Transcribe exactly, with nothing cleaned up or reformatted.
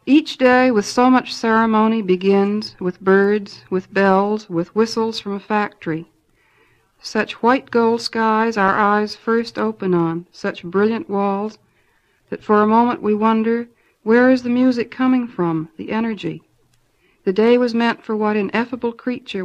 Each day with so much ceremony begins, with birds, with bells, with whistles from a factory. Such white gold skies our eyes first open on, such brilliant walls, that for a moment we wonder, where is the music coming from, the energy? The day was meant for what ineffable creature